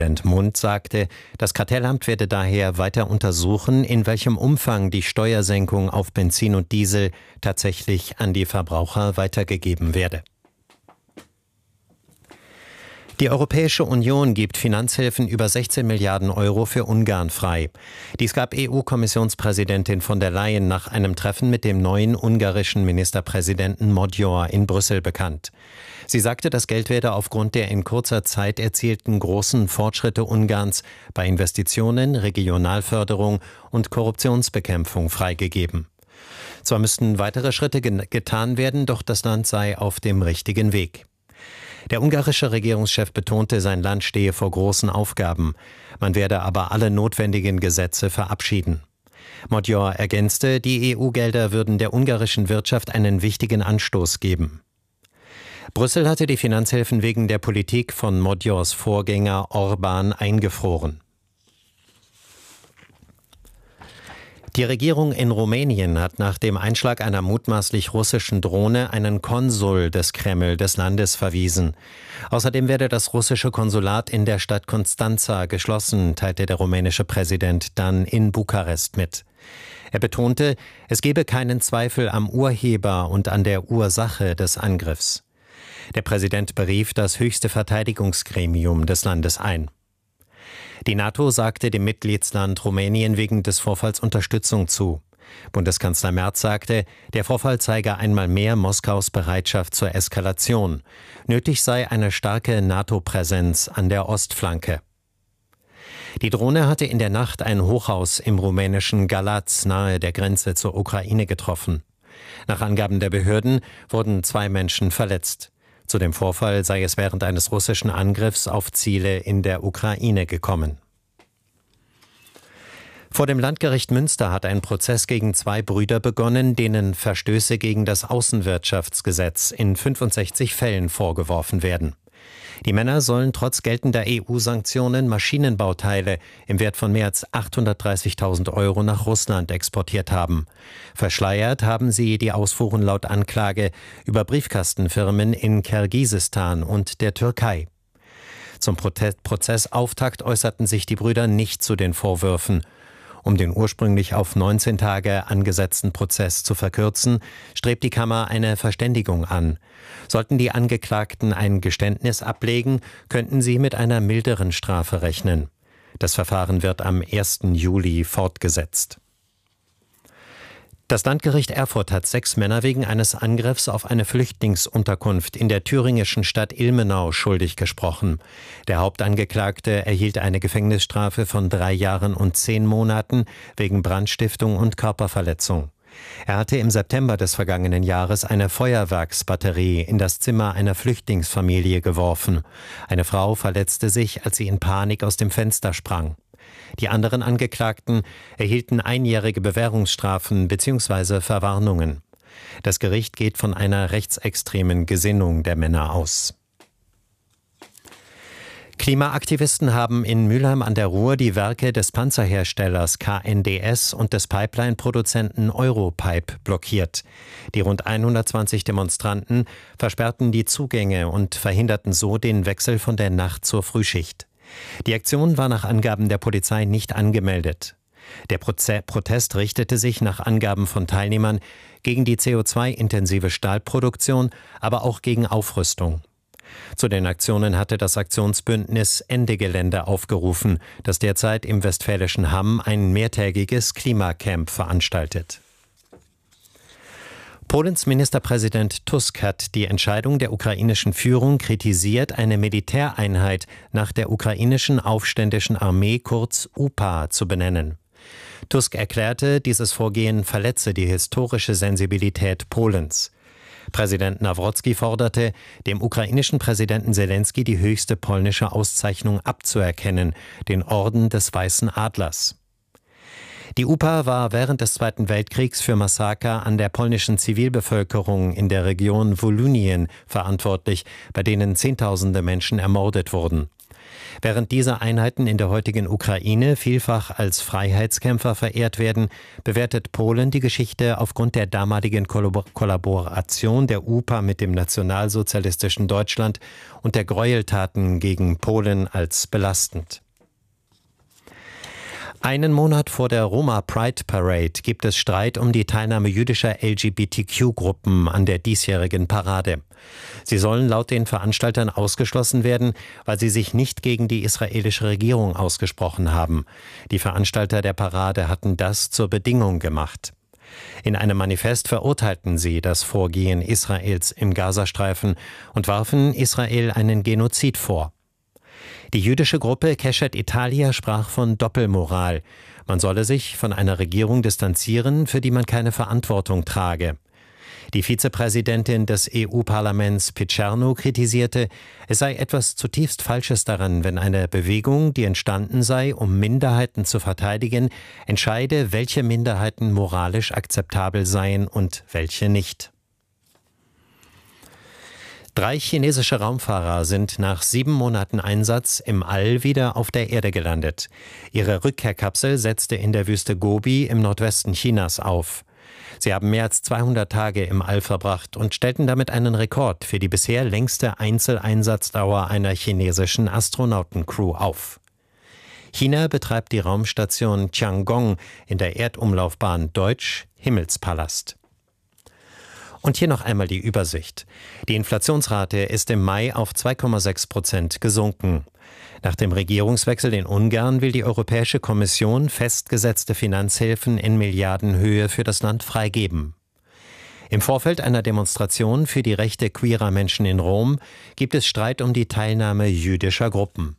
Präsident Mund sagte, das Kartellamt werde daher weiter untersuchen, in welchem Umfang die Steuersenkung auf Benzin und Diesel tatsächlich an die Verbraucher weitergegeben werde. Die Europäische Union gibt Finanzhilfen über 16 Milliarden Euro für Ungarn frei. Dies gab EU-Kommissionspräsidentin von der Leyen nach einem Treffen mit dem neuen ungarischen Ministerpräsidenten Magyar in Brüssel bekannt. Sie sagte, das Geld werde aufgrund der in kurzer Zeit erzielten großen Fortschritte Ungarns bei Investitionen, Regionalförderung und Korruptionsbekämpfung freigegeben. Zwar müssten weitere Schritte getan werden, doch das Land sei auf dem richtigen Weg. Der ungarische Regierungschef betonte, sein Land stehe vor großen Aufgaben. Man werde aber alle notwendigen Gesetze verabschieden. Magyar ergänzte, die EU-Gelder würden der ungarischen Wirtschaft einen wichtigen Anstoß geben. Brüssel hatte die Finanzhilfen wegen der Politik von Magyars Vorgänger Orbán eingefroren. Die Regierung in Rumänien hat nach dem Einschlag einer mutmaßlich russischen Drohne einen Konsul des Kreml des Landes verwiesen. Außerdem werde das russische Konsulat in der Stadt Constanța geschlossen, teilte der rumänische Präsident dann in Bukarest mit. Er betonte, es gebe keinen Zweifel am Urheber und an der Ursache des Angriffs. Der Präsident berief das höchste Verteidigungsgremium des Landes ein. Die NATO sagte dem Mitgliedsland Rumänien wegen des Vorfalls Unterstützung zu. Bundeskanzler Merz sagte, der Vorfall zeige einmal mehr Moskaus Bereitschaft zur Eskalation. Nötig sei eine starke NATO-Präsenz an der Ostflanke. Die Drohne hatte in der Nacht ein Hochhaus im rumänischen Galați nahe der Grenze zur Ukraine getroffen. Nach Angaben der Behörden wurden 2 Menschen verletzt. Zu dem Vorfall sei es während eines russischen Angriffs auf Ziele in der Ukraine gekommen. Vor dem Landgericht Münster hat ein Prozess gegen 2 Brüder begonnen, denen Verstöße gegen das Außenwirtschaftsgesetz in 65 Fällen vorgeworfen werden. Die Männer sollen trotz geltender EU-Sanktionen Maschinenbauteile im Wert von mehr als 830.000 Euro nach Russland exportiert haben. Verschleiert haben sie die Ausfuhren laut Anklage über Briefkastenfirmen in Kirgisistan und der Türkei. Zum Prozessauftakt äußerten sich die Brüder nicht zu den Vorwürfen. Um den ursprünglich auf 19 Tage angesetzten Prozess zu verkürzen, strebt die Kammer eine Verständigung an. Sollten die Angeklagten ein Geständnis ablegen, könnten sie mit einer milderen Strafe rechnen. Das Verfahren wird am 1. Juli fortgesetzt. Das Landgericht Erfurt hat 6 Männer wegen eines Angriffs auf eine Flüchtlingsunterkunft in der thüringischen Stadt Ilmenau schuldig gesprochen. Der Hauptangeklagte erhielt eine Gefängnisstrafe von 3 Jahren und 10 Monaten wegen Brandstiftung und Körperverletzung. Er hatte im September des vergangenen Jahres eine Feuerwerksbatterie in das Zimmer einer Flüchtlingsfamilie geworfen. Eine Frau verletzte sich, als sie in Panik aus dem Fenster sprang. Die anderen Angeklagten erhielten einjährige Bewährungsstrafen bzw. Verwarnungen. Das Gericht geht von einer rechtsextremen Gesinnung der Männer aus. Klimaaktivisten haben in Mülheim an der Ruhr die Werke des Panzerherstellers KNDS und des Pipeline-Produzenten Europipe blockiert. Die rund 120 Demonstranten versperrten die Zugänge und verhinderten so den Wechsel von der Nacht zur Frühschicht. Die Aktion war nach Angaben der Polizei nicht angemeldet. Der Protest richtete sich nach Angaben von Teilnehmern gegen die CO2-intensive Stahlproduktion, aber auch gegen Aufrüstung. Zu den Aktionen hatte das Aktionsbündnis Ende Gelände aufgerufen, das derzeit im westfälischen Hamm ein mehrtägiges Klimacamp veranstaltet. Polens Ministerpräsident Tusk hat die Entscheidung der ukrainischen Führung kritisiert, eine Militäreinheit nach der ukrainischen aufständischen Armee, kurz UPA, zu benennen. Tusk erklärte, dieses Vorgehen verletze die historische Sensibilität Polens. Präsident Nawrocki forderte, dem ukrainischen Präsidenten Selenskyj die höchste polnische Auszeichnung abzuerkennen, den Orden des Weißen Adlers. Die UPA war während des Zweiten Weltkriegs für Massaker an der polnischen Zivilbevölkerung in der Region Wolynien verantwortlich, bei denen Zehntausende Menschen ermordet wurden. Während diese Einheiten in der heutigen Ukraine vielfach als Freiheitskämpfer verehrt werden, bewertet Polen die Geschichte aufgrund der damaligen Kollaboration der UPA mit dem nationalsozialistischen Deutschland und der Gräueltaten gegen Polen als belastend. Einen Monat vor der Roma Pride Parade gibt es Streit um die Teilnahme jüdischer LGBTQ-Gruppen an der diesjährigen Parade. Sie sollen laut den Veranstaltern ausgeschlossen werden, weil sie sich nicht gegen die israelische Regierung ausgesprochen haben. Die Veranstalter der Parade hatten das zur Bedingung gemacht. In einem Manifest verurteilten sie das Vorgehen Israels im Gazastreifen und warfen Israel einen Genozid vor. Die jüdische Gruppe Keshet Italia sprach von Doppelmoral. Man solle sich von einer Regierung distanzieren, für die man keine Verantwortung trage. Die Vizepräsidentin des EU-Parlaments Picerno kritisierte, es sei etwas zutiefst Falsches daran, wenn eine Bewegung, die entstanden sei, um Minderheiten zu verteidigen, entscheide, welche Minderheiten moralisch akzeptabel seien und welche nicht. 3 chinesische Raumfahrer sind nach 7 Monaten Einsatz im All wieder auf der Erde gelandet. Ihre Rückkehrkapsel setzte in der Wüste Gobi im Nordwesten Chinas auf. Sie haben mehr als 200 Tage im All verbracht und stellten damit einen Rekord für die bisher längste Einzeleindsatzdauer einer chinesischen Astronautencrew auf. China betreibt die Raumstation Tiangong in der Erdumlaufbahn, deutsch Himmelspalast. Und hier noch einmal die Übersicht. Die Inflationsrate ist im Mai auf 2,6% gesunken. Nach dem Regierungswechsel in Ungarn will die Europäische Kommission festgesetzte Finanzhilfen in Milliardenhöhe für das Land freigeben. Im Vorfeld einer Demonstration für die Rechte queerer Menschen in Rom gibt es Streit um die Teilnahme jüdischer Gruppen.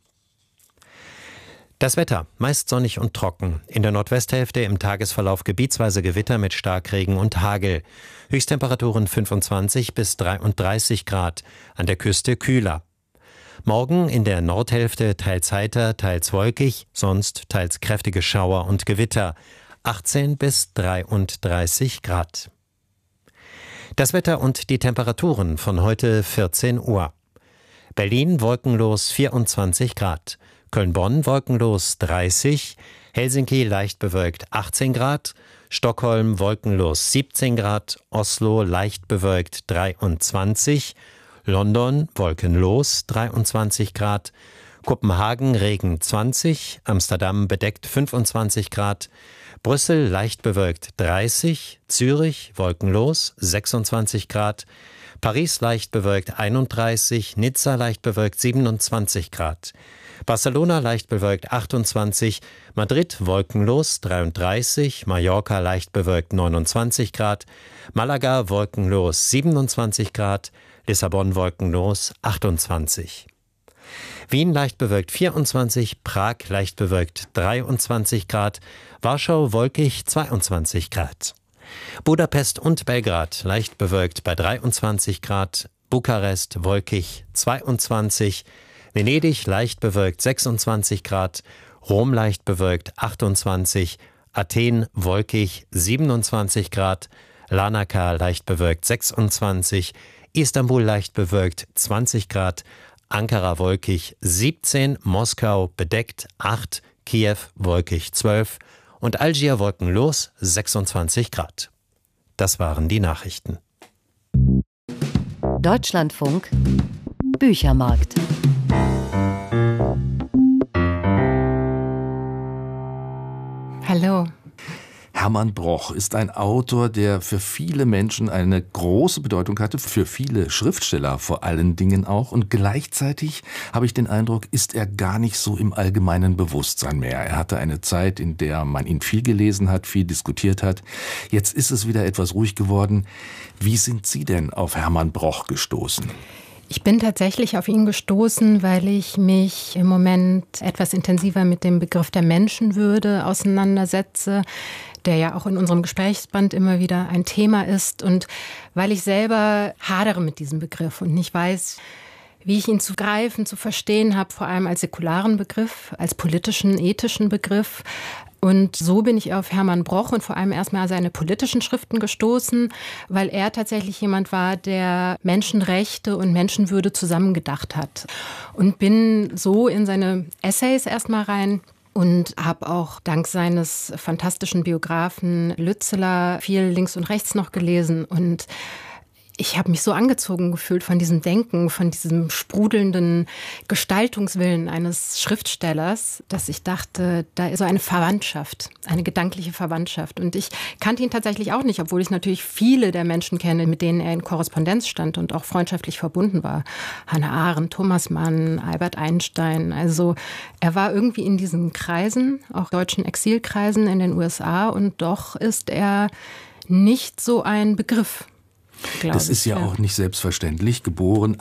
Das Wetter, meist sonnig und trocken. In der Nordwesthälfte im Tagesverlauf gebietsweise Gewitter mit Starkregen und Hagel. Höchsttemperaturen 25 bis 33 Grad, an der Küste kühler. Morgen in der Nordhälfte teils heiter, teils wolkig, sonst teils kräftige Schauer und Gewitter. 18 bis 33 Grad. Das Wetter und die Temperaturen von heute 14 Uhr. Berlin wolkenlos 24 Grad. Köln-Bonn wolkenlos 30, Helsinki leicht bewölkt 18 Grad, Stockholm wolkenlos 17 Grad, Oslo leicht bewölkt 23, London wolkenlos 23 Grad, Kopenhagen Regen 20, Amsterdam bedeckt 25 Grad, Brüssel leicht bewölkt 30, Zürich wolkenlos 26 Grad, Paris leicht bewölkt 31, Nizza leicht bewölkt 27 Grad. Barcelona leicht bewölkt 28, Madrid wolkenlos 33, Mallorca leicht bewölkt 29 Grad, Malaga wolkenlos 27 Grad, Lissabon wolkenlos 28. Wien leicht bewölkt 24, Prag leicht bewölkt 23 Grad, Warschau wolkig 22 Grad. Budapest und Belgrad leicht bewölkt bei 23 Grad, Bukarest wolkig 22, Venedig leicht bewölkt 26 Grad, Rom leicht bewölkt 28, Athen wolkig 27 Grad, Larnaca leicht bewölkt 26, Istanbul leicht bewölkt 20 Grad, Ankara wolkig 17, Moskau bedeckt 8, Kiew wolkig 12 und Algier wolkenlos 26 Grad. Das waren die Nachrichten. Deutschlandfunk Büchermarkt. Hallo. Hermann Broch ist ein Autor, der für viele Menschen eine große Bedeutung hatte, für viele Schriftsteller vor allen Dingen auch. Und gleichzeitig habe ich den Eindruck, ist er gar nicht so im allgemeinen Bewusstsein mehr. Er hatte eine Zeit, in der man ihn viel gelesen hat, viel diskutiert hat. Jetzt ist es wieder etwas ruhig geworden. Wie sind Sie denn auf Hermann Broch gestoßen? Ich bin tatsächlich auf ihn gestoßen, weil ich mich im Moment etwas intensiver mit dem Begriff der Menschenwürde auseinandersetze, der ja auch in unserem Gesprächsband immer wieder ein Thema ist und weil ich selber hadere mit diesem Begriff und nicht weiß, wie ich ihn zu greifen, zu verstehen habe, vor allem als säkularen Begriff, als politischen, ethischen Begriff. Und so bin ich auf Hermann Broch und vor allem erstmal seine politischen Schriften gestoßen, weil er tatsächlich jemand war, der Menschenrechte und Menschenwürde zusammengedacht hat. Und bin so in seine Essays erstmal rein und habe auch dank seines fantastischen Biografen Lützeler viel links und rechts noch gelesen. Und ich habe mich so angezogen gefühlt von diesem Denken, von diesem sprudelnden Gestaltungswillen eines Schriftstellers, dass ich dachte, da ist so eine Verwandtschaft, eine gedankliche Verwandtschaft. Und ich kannte ihn tatsächlich auch nicht, obwohl ich natürlich viele der Menschen kenne, mit denen er in Korrespondenz stand und auch freundschaftlich verbunden war. Hannah Arendt, Thomas Mann, Albert Einstein. Also er war irgendwie in diesen Kreisen, auch deutschen Exilkreisen in den USA. Und doch ist er nicht so ein Begriff. Das ist ja auch nicht selbstverständlich. Geboren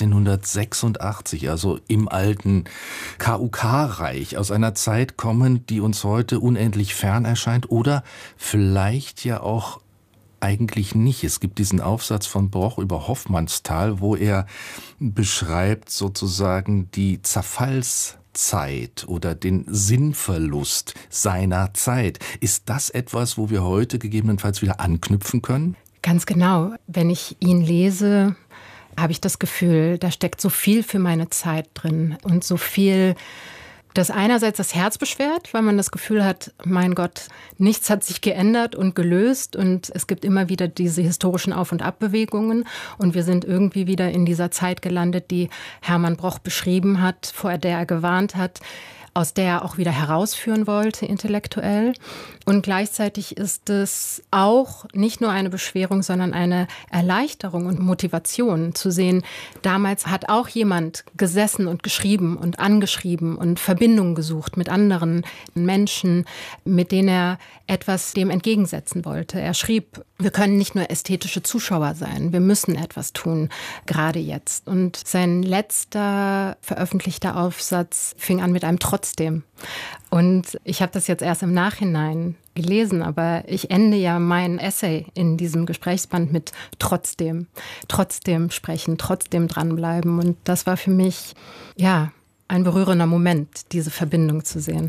1886, also im alten KUK-Reich, aus einer Zeit kommend, die uns heute unendlich fern erscheint oder vielleicht ja auch eigentlich nicht. Es gibt diesen Aufsatz von Broch über Hoffmannsthal, wo er beschreibt sozusagen die Zerfallszeit oder den Sinnverlust seiner Zeit. Ist das etwas, wo wir heute gegebenenfalls wieder anknüpfen können? Ganz genau. Wenn ich ihn lese, habe ich das Gefühl, da steckt so viel für meine Zeit drin und so viel, das einerseits das Herz beschwert, weil man das Gefühl hat, mein Gott, nichts hat sich geändert und gelöst und es gibt immer wieder diese historischen Auf- und Abbewegungen und wir sind irgendwie wieder in dieser Zeit gelandet, die Hermann Broch beschrieben hat, vor der er gewarnt hat, aus der er auch wieder herausführen wollte, intellektuell. Und gleichzeitig ist es auch nicht nur eine Beschwerung, sondern eine Erleichterung und Motivation zu sehen. Damals hat auch jemand gesessen und geschrieben und angeschrieben und Verbindungen gesucht mit anderen Menschen, mit denen er etwas dem entgegensetzen wollte. Er schrieb, wir können nicht nur ästhetische Zuschauer sein, wir müssen etwas tun, gerade jetzt. Und sein letzter veröffentlichter Aufsatz fing an mit einem Trotzdem. Und ich habe das jetzt erst im Nachhinein gelesen, aber ich ende ja mein Essay in diesem Gesprächsband mit trotzdem sprechen, trotzdem dranbleiben. Und das war für mich, ja, ein berührender Moment, diese Verbindung zu sehen.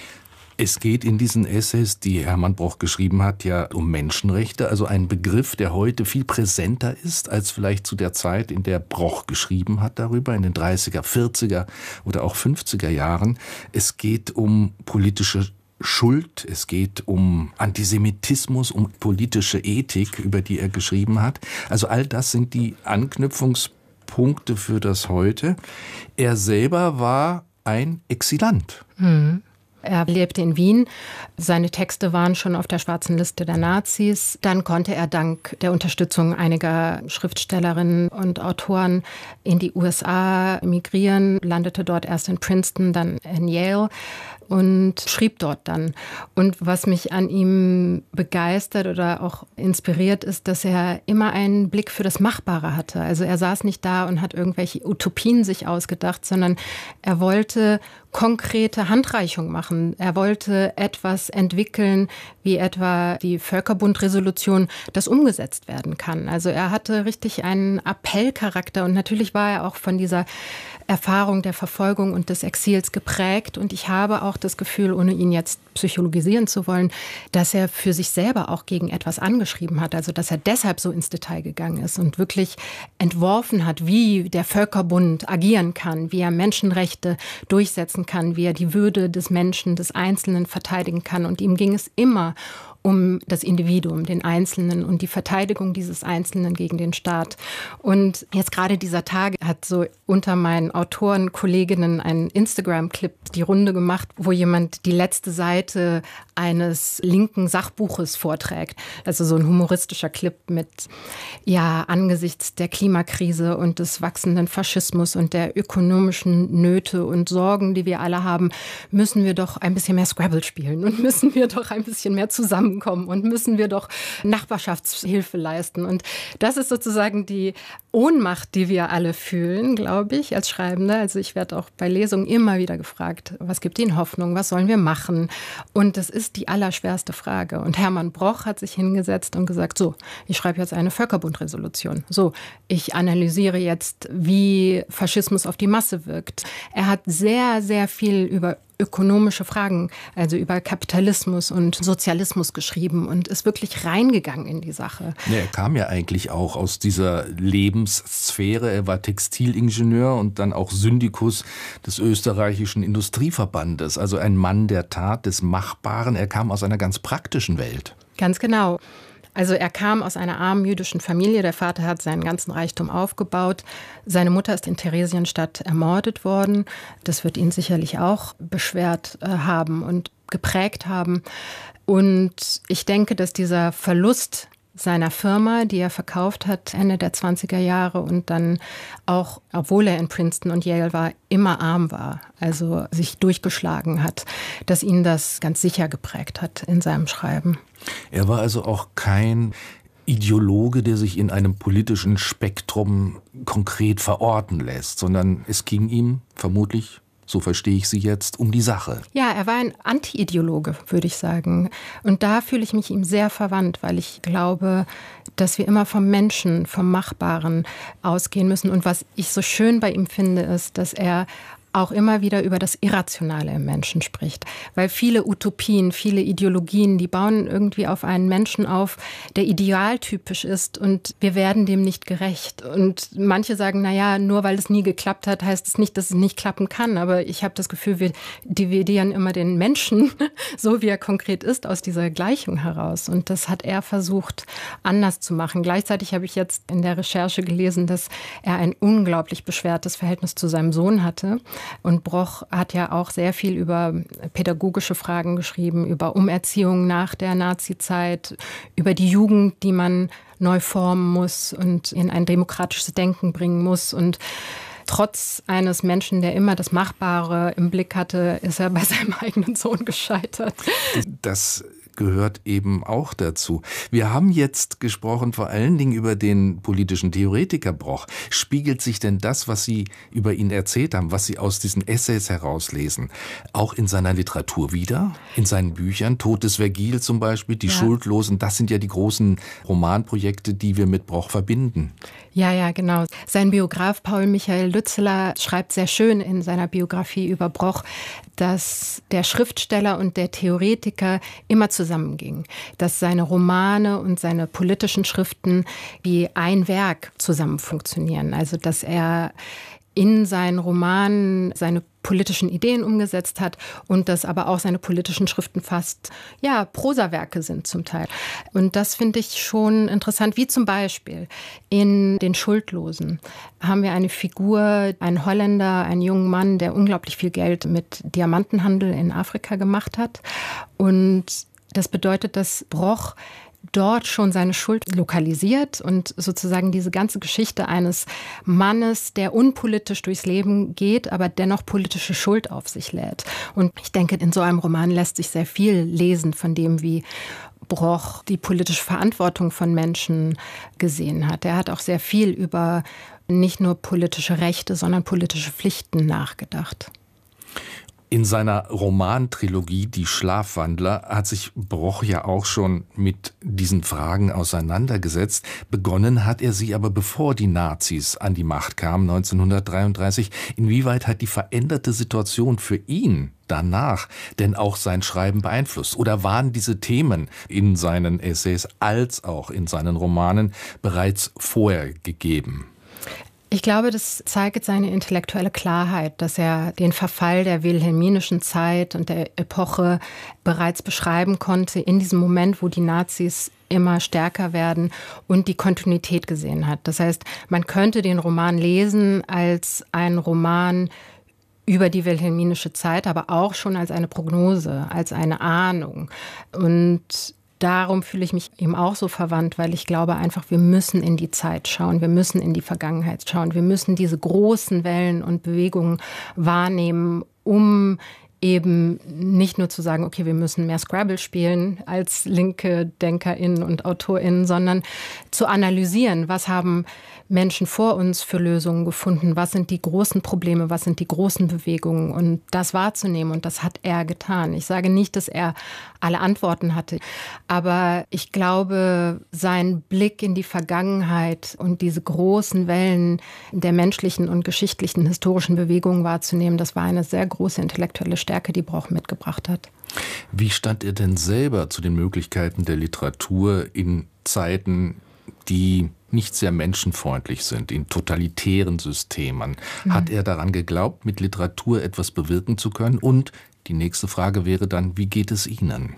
Es geht in diesen Essays, die Hermann Broch geschrieben hat, ja um Menschenrechte, also ein Begriff, der heute viel präsenter ist als vielleicht zu der Zeit, in der Broch geschrieben hat darüber, in den 30er, 40er oder auch 50er Jahren. Es geht um politische Schuld, es geht um Antisemitismus, um politische Ethik, über die er geschrieben hat. Also all das sind die Anknüpfungspunkte für das Heute. Er selber war ein Exilant. Er lebte in Wien. Seine Texte waren schon auf der schwarzen Liste der Nazis. Dann konnte er dank der Unterstützung einiger Schriftstellerinnen und Autoren in die USA emigrieren, landete dort erst in Princeton, dann in Yale und schrieb dort dann. Und was mich an ihm begeistert oder auch inspiriert, ist, dass er immer einen Blick für das Machbare hatte. Also er saß nicht da und hat irgendwelche Utopien sich ausgedacht, sondern er wollte konkrete Handreichung machen. Er wollte etwas entwickeln, wie etwa die Völkerbund-Resolution, das umgesetzt werden kann. Also er hatte richtig einen Appellcharakter und natürlich war er auch von dieser Erfahrung der Verfolgung und des Exils geprägt. Und ich habe auch das Gefühl, ohne ihn jetzt psychologisieren zu wollen, dass er für sich selber auch gegen etwas angeschrieben hat. Also dass er deshalb so ins Detail gegangen ist und wirklich entworfen hat, wie der Völkerbund agieren kann, wie er Menschenrechte durchsetzen kann, wie er die Würde des Menschen, des Einzelnen verteidigen kann. Und ihm ging es immer um das Individuum, den Einzelnen und die Verteidigung dieses Einzelnen gegen den Staat. Und jetzt gerade dieser Tage hat so unter meinen Autorenkolleginnen ein Instagram-Clip die Runde gemacht, wo jemand die letzte Seite eines linken Sachbuches vorträgt. Also so ein humoristischer Clip mit, ja, angesichts der Klimakrise und des wachsenden Faschismus und der ökonomischen Nöte und Sorgen, die wir alle haben, müssen wir doch ein bisschen mehr Scrabble spielen und müssen wir doch ein bisschen mehr zusammenkommen und müssen wir doch Nachbarschaftshilfe leisten. Und das ist sozusagen die Ohnmacht, die wir alle fühlen, glaube ich, als Schreibende. Also ich werde auch bei Lesungen immer wieder gefragt, was gibt Ihnen Hoffnung, was sollen wir machen? Und das ist die allerschwerste Frage. Und Hermann Broch hat sich hingesetzt und gesagt, so, ich schreibe jetzt eine Völkerbund-Resolution. So, ich analysiere jetzt, wie Faschismus auf die Masse wirkt. Er hat sehr, sehr viel über ökonomische Fragen, also über Kapitalismus und Sozialismus geschrieben und ist wirklich reingegangen in die Sache. Ja, er kam ja eigentlich auch aus dieser Lebenssphäre. Er war Textilingenieur und dann auch Syndikus des österreichischen Industrieverbandes. Also ein Mann der Tat, des Machbaren. Er kam aus einer ganz praktischen Welt. Ganz genau. Also er kam aus einer armen jüdischen Familie. Der Vater hat seinen ganzen Reichtum aufgebaut. Seine Mutter ist in Theresienstadt ermordet worden. Das wird ihn sicherlich auch beschwert haben und geprägt haben. Und ich denke, dass dieser Verlust seiner Firma, die er verkauft hat Ende der 20er Jahre und dann auch, obwohl er in Princeton und Yale war, immer arm war, also sich durchgeschlagen hat, dass ihn das ganz sicher geprägt hat in seinem Schreiben. Er war also auch kein Ideologe, der sich in einem politischen Spektrum konkret verorten lässt, sondern es ging ihm vermutlich, so verstehe ich Sie jetzt, um die Sache. Ja, er war ein Anti-Ideologe, würde ich sagen. Und da fühle ich mich ihm sehr verwandt, weil ich glaube, dass wir immer vom Menschen, vom Machbaren ausgehen müssen. Und was ich so schön bei ihm finde, ist, dass er auch immer wieder über das Irrationale im Menschen spricht. Weil viele Utopien, viele Ideologien, die bauen irgendwie auf einen Menschen auf, der idealtypisch ist und wir werden dem nicht gerecht. Und manche sagen, naja, nur weil es nie geklappt hat, heißt es nicht, dass es nicht klappen kann. Aber ich habe das Gefühl, wir dividieren immer den Menschen, so wie er konkret ist, aus dieser Gleichung heraus. Und das hat er versucht, anders zu machen. Gleichzeitig habe ich jetzt in der Recherche gelesen, dass er ein unglaublich beschwertes Verhältnis zu seinem Sohn hatte. Und Broch hat ja auch sehr viel über pädagogische Fragen geschrieben, über Umerziehung nach der Nazizeit, über die Jugend, die man neu formen muss und in ein demokratisches Denken bringen muss. Und trotz eines Menschen, der immer das Machbare im Blick hatte, ist er bei seinem eigenen Sohn gescheitert. Das gehört eben auch dazu. Wir haben jetzt gesprochen vor allen Dingen über den politischen Theoretiker Broch. Spiegelt sich denn das, was Sie über ihn erzählt haben, was Sie aus diesen Essays herauslesen, auch in seiner Literatur wider? In seinen Büchern? Tod des Vergil zum Beispiel, Die Schuldlosen, das sind ja die großen Romanprojekte, die wir mit Broch verbinden. Ja, genau. Sein Biograf Paul Michael Lützeler schreibt sehr schön in seiner Biografie über Broch, dass der Schriftsteller und der Theoretiker immer zusammengingen. Dass seine Romane und seine politischen Schriften wie ein Werk zusammen funktionieren. Also dass er in seinen Romanen seine politischen Ideen umgesetzt hat und dass aber auch seine politischen Schriften fast, Prosawerke sind zum Teil. Und das finde ich schon interessant, wie zum Beispiel in Den Schuldlosen haben wir eine Figur, einen Holländer, einen jungen Mann, der unglaublich viel Geld mit Diamantenhandel in Afrika gemacht hat. Und das bedeutet, dass Broch dort schon seine Schuld lokalisiert und sozusagen diese ganze Geschichte eines Mannes, der unpolitisch durchs Leben geht, aber dennoch politische Schuld auf sich lädt. Und ich denke, in so einem Roman lässt sich sehr viel lesen von dem, wie Broch die politische Verantwortung von Menschen gesehen hat. Er hat auch sehr viel über nicht nur politische Rechte, sondern politische Pflichten nachgedacht. In seiner Romantrilogie Die Schlafwandler hat sich Broch ja auch schon mit diesen Fragen auseinandergesetzt. Begonnen hat er sie aber bevor die Nazis an die Macht kamen, 1933. Inwieweit hat die veränderte Situation für ihn danach denn auch sein Schreiben beeinflusst? Oder waren diese Themen in seinen Essays als auch in seinen Romanen bereits vorher gegeben? Ich glaube, das zeigt seine intellektuelle Klarheit, dass er den Verfall der wilhelminischen Zeit und der Epoche bereits beschreiben konnte in diesem Moment, wo die Nazis immer stärker werden und die Kontinuität gesehen hat. Das heißt, man könnte den Roman lesen als ein Roman über die wilhelminische Zeit, aber auch schon als eine Prognose, als eine Ahnung. Und darum fühle ich mich eben auch so verwandt, weil ich glaube einfach, wir müssen in die Zeit schauen, wir müssen in die Vergangenheit schauen, wir müssen diese großen Wellen und Bewegungen wahrnehmen, um eben nicht nur zu sagen, okay, wir müssen mehr Scrabble spielen als linke DenkerInnen und AutorInnen, sondern zu analysieren, was haben Menschen vor uns für Lösungen gefunden, was sind die großen Probleme, was sind die großen Bewegungen und das wahrzunehmen und das hat er getan. Ich sage nicht, dass er alle Antworten hatte, aber ich glaube, sein Blick in die Vergangenheit und diese großen Wellen der menschlichen und geschichtlichen historischen Bewegungen wahrzunehmen, das war eine sehr große intellektuelle Stärke Stärke, die Broch mitgebracht hat. Wie stand er denn selber zu den Möglichkeiten der Literatur in Zeiten, die nicht sehr menschenfreundlich sind, in totalitären Systemen? Hat er daran geglaubt, mit Literatur etwas bewirken zu können? Und die nächste Frage wäre dann, wie geht es Ihnen?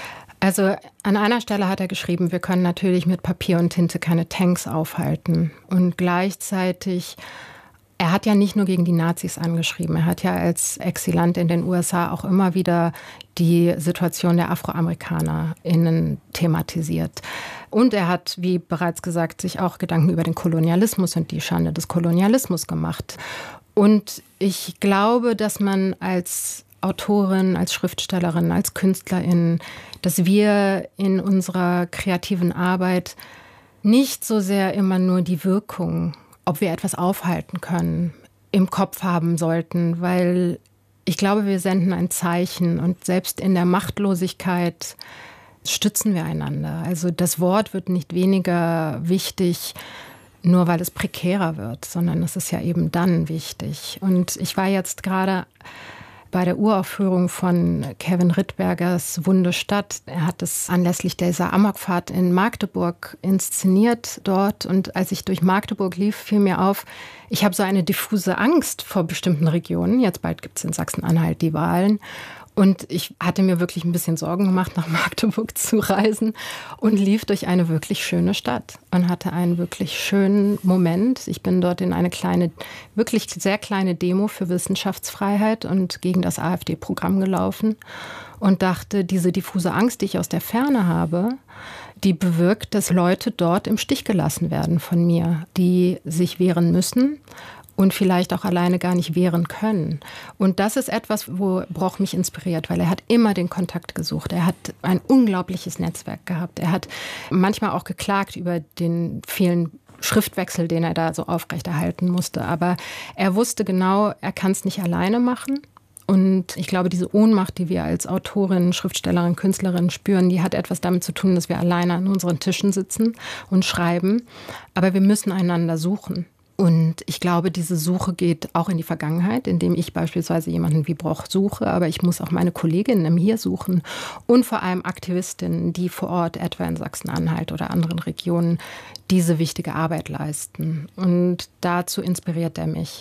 Also an einer Stelle hat er geschrieben, wir können natürlich mit Papier und Tinte keine Tanks aufhalten. Und gleichzeitig, er hat ja nicht nur gegen die Nazis angeschrieben, er hat ja als Exilant in den USA auch immer wieder die Situation der AfroamerikanerInnen thematisiert. Und er hat, wie bereits gesagt, sich auch Gedanken über den Kolonialismus und die Schande des Kolonialismus gemacht. Und ich glaube, dass man als Autorin, als Schriftstellerin, als Künstlerin, dass wir in unserer kreativen Arbeit nicht so sehr immer nur die Wirkung, ob wir etwas aufhalten können, im Kopf haben sollten, weil ich glaube, wir senden ein Zeichen und selbst in der Machtlosigkeit stützen wir einander. Also das Wort wird nicht weniger wichtig, nur weil es prekärer wird, sondern es ist ja eben dann wichtig. Und ich war jetzt gerade bei der Uraufführung von Kevin Rittbergers Wunde Stadt. Er hat es anlässlich dieser Amokfahrt in Magdeburg inszeniert dort. Und als ich durch Magdeburg lief, fiel mir auf, ich habe so eine diffuse Angst vor bestimmten Regionen. Jetzt bald gibt es in Sachsen-Anhalt die Wahlen. Und ich hatte mir wirklich ein bisschen Sorgen gemacht, nach Magdeburg zu reisen und lief durch eine wirklich schöne Stadt und hatte einen wirklich schönen Moment. Ich bin dort in eine kleine, wirklich sehr kleine Demo für Wissenschaftsfreiheit und gegen das AfD-Programm gelaufen und dachte, diese diffuse Angst, die ich aus der Ferne habe, die bewirkt, dass Leute dort im Stich gelassen werden von mir, die sich wehren müssen und vielleicht auch alleine gar nicht wehren können. Und das ist etwas, wo Broch mich inspiriert, weil er hat immer den Kontakt gesucht. Er hat ein unglaubliches Netzwerk gehabt. Er hat manchmal auch geklagt über den vielen Schriftwechsel, den er da so aufrechterhalten musste. Aber er wusste genau, er kann es nicht alleine machen. Und ich glaube, diese Ohnmacht, die wir als Autorin, Schriftstellerin, Künstlerin spüren, die hat etwas damit zu tun, dass wir alleine an unseren Tischen sitzen und schreiben. Aber wir müssen einander suchen. Und ich glaube, diese Suche geht auch in die Vergangenheit, indem ich beispielsweise jemanden wie Broch suche, aber ich muss auch meine Kolleginnen im Hier suchen und vor allem Aktivistinnen, die vor Ort, etwa in Sachsen-Anhalt oder anderen Regionen, diese wichtige Arbeit leisten. Und dazu inspiriert er mich.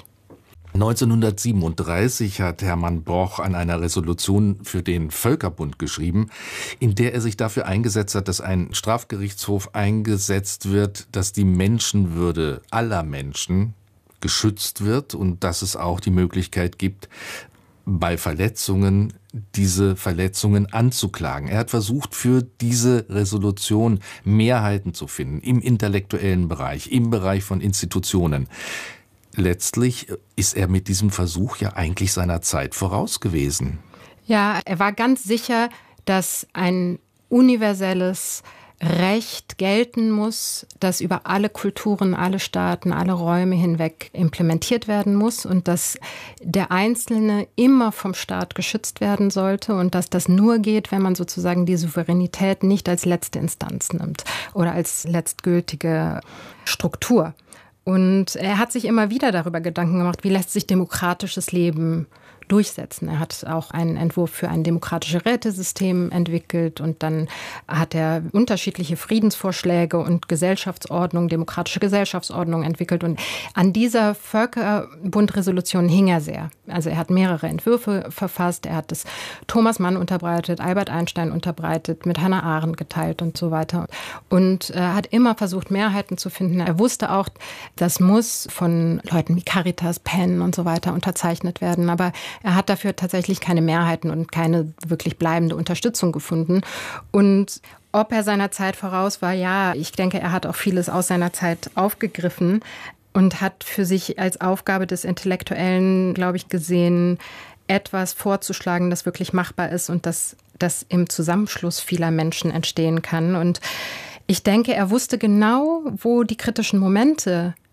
1937 hat Hermann Broch an einer Resolution für den Völkerbund geschrieben, in der er sich dafür eingesetzt hat, dass ein Strafgerichtshof eingesetzt wird, dass die Menschenwürde aller Menschen geschützt wird und dass es auch die Möglichkeit gibt, bei Verletzungen diese Verletzungen anzuklagen. Er hat versucht, für diese Resolution Mehrheiten zu finden, im intellektuellen Bereich, im Bereich von Institutionen. Letztlich ist er mit diesem Versuch ja eigentlich seiner Zeit voraus gewesen. Ja, er war ganz sicher, dass ein universelles Recht gelten muss, das über alle Kulturen, alle Staaten, alle Räume hinweg implementiert werden muss und dass der Einzelne immer vom Staat geschützt werden sollte und dass das nur geht, wenn man sozusagen die Souveränität nicht als letzte Instanz nimmt oder als letztgültige Struktur. Und er hat sich immer wieder darüber Gedanken gemacht, wie lässt sich demokratisches Leben durchsetzen. Er hat auch einen Entwurf für ein demokratisches Rätesystem entwickelt und dann hat er unterschiedliche Friedensvorschläge und Gesellschaftsordnung, demokratische Gesellschaftsordnung entwickelt und an dieser Völkerbund-Resolution hing er sehr. Also er hat mehrere Entwürfe verfasst, er hat das Thomas Mann unterbreitet, Albert Einstein unterbreitet, mit Hannah Arendt geteilt und so weiter und hat immer versucht, Mehrheiten zu finden. Er wusste auch, das muss von Leuten wie Caritas, PEN und so weiter unterzeichnet werden, aber er hat dafür tatsächlich keine Mehrheiten und keine wirklich bleibende Unterstützung gefunden. Und ob er seiner Zeit voraus war, ja, ich denke, er hat auch vieles aus seiner Zeit aufgegriffen und hat für sich als Aufgabe des Intellektuellen, glaube ich, gesehen, etwas vorzuschlagen, das wirklich machbar ist und das im Zusammenschluss vieler Menschen entstehen kann. Und ich denke, er wusste genau, wo die kritischen Momente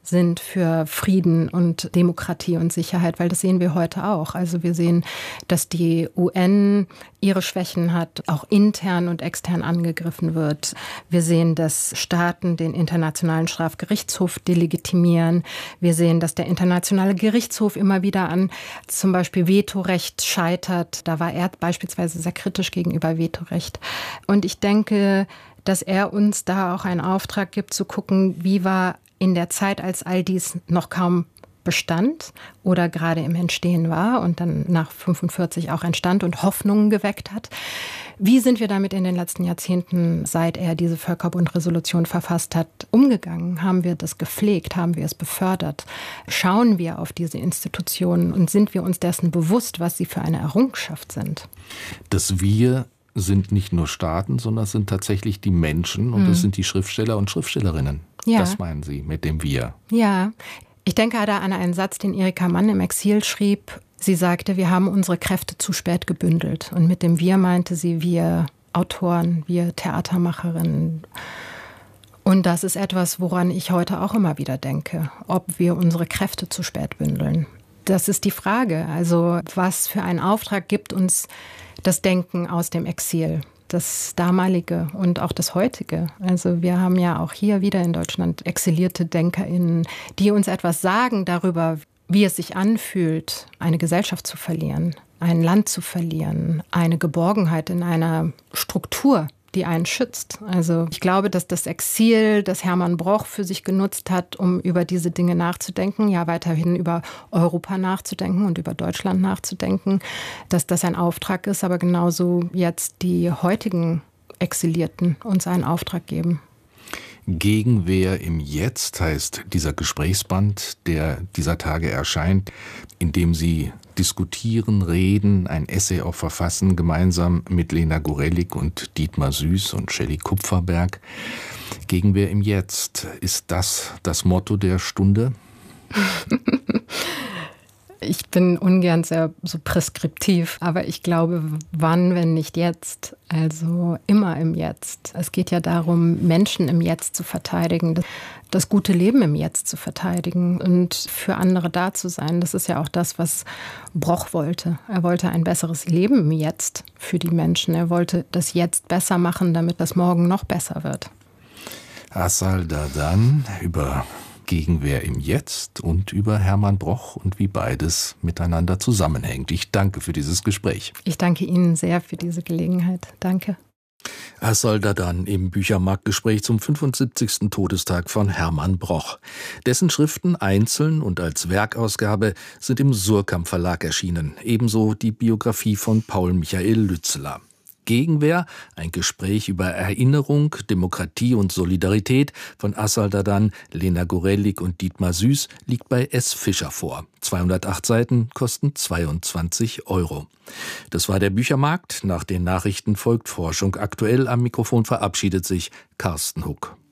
sind für Frieden und Demokratie und Sicherheit, weil das sehen wir heute auch. Also wir sehen, dass die UN ihre Schwächen hat, auch intern und extern angegriffen wird. Wir sehen, dass Staaten den Internationalen Strafgerichtshof delegitimieren. Wir sehen, dass der Internationale Gerichtshof immer wieder an zum Beispiel Vetorecht scheitert. Da war er beispielsweise sehr kritisch gegenüber Vetorecht. Und ich denke, dass er uns da auch einen Auftrag gibt, zu gucken, wie war in der Zeit, als all dies noch kaum bestand oder gerade im Entstehen war und dann nach 1945 auch entstand und Hoffnungen geweckt hat. Wie sind wir damit in den letzten Jahrzehnten, seit er diese Völkerbund-Resolution verfasst hat, umgegangen? Haben wir das gepflegt? Haben wir es befördert? Schauen wir auf diese Institutionen und sind wir uns dessen bewusst, was sie für eine Errungenschaft sind? Das Wir sind nicht nur Staaten, sondern es sind tatsächlich die Menschen und es sind die Schriftsteller und Schriftstellerinnen. Ja. Das meinen Sie mit dem Wir? Ja, ich denke da an einen Satz, den Erika Mann im Exil schrieb. Sie sagte, wir haben unsere Kräfte zu spät gebündelt. Und mit dem Wir meinte sie wir Autoren, wir Theatermacherinnen. Und das ist etwas, woran ich heute auch immer wieder denke, ob wir unsere Kräfte zu spät bündeln. Das ist die Frage. Also was für einen Auftrag gibt uns das Denken aus dem Exil? Das damalige und auch das heutige. Also wir haben ja auch hier wieder in Deutschland exilierte DenkerInnen, die uns etwas sagen darüber, wie es sich anfühlt, eine Gesellschaft zu verlieren, ein Land zu verlieren, eine Geborgenheit in einer Struktur, die einen schützt. Also ich glaube, dass das Exil, das Hermann Broch für sich genutzt hat, um über diese Dinge nachzudenken, ja weiterhin über Europa nachzudenken und über Deutschland nachzudenken, dass das ein Auftrag ist, aber genauso jetzt die heutigen Exilierten uns einen Auftrag geben. Gegenwehr im Jetzt heißt dieser Gesprächsband, der dieser Tage erscheint, in dem Sie diskutieren, reden, ein Essay auch verfassen, gemeinsam mit Lena Gorelick und Dietmar Süß und Shelley Kupferberg. Gegenwehr im Jetzt, ist das das Motto der Stunde? Ich bin ungern sehr so preskriptiv, aber ich glaube, wann, wenn nicht jetzt? Also immer im Jetzt. Es geht ja darum, Menschen im Jetzt zu verteidigen, das gute Leben im Jetzt zu verteidigen und für andere da zu sein. Das ist ja auch das, was Broch wollte. Er wollte ein besseres Leben im Jetzt für die Menschen. Er wollte das Jetzt besser machen, damit das Morgen noch besser wird. Asal Dadan über Gegenwehr im Jetzt und über Hermann Broch und wie beides miteinander zusammenhängt. Ich danke für dieses Gespräch. Ich danke Ihnen sehr für diese Gelegenheit. Danke. Asal Dadan im Büchermarktgespräch zum 75. Todestag von Hermann Broch. Dessen Schriften einzeln und als Werkausgabe sind im Suhrkamp Verlag erschienen. Ebenso die Biografie von Paul Michael Lützeler. Gegenwehr, ein Gespräch über Erinnerung, Demokratie und Solidarität von Asal Dadan, Lena Gorelick und Dietmar Süß liegt bei S. Fischer vor. 208 Seiten kosten 22 €. Das war der Büchermarkt. Nach den Nachrichten folgt Forschung aktuell. Am Mikrofon verabschiedet sich Carsten Huck.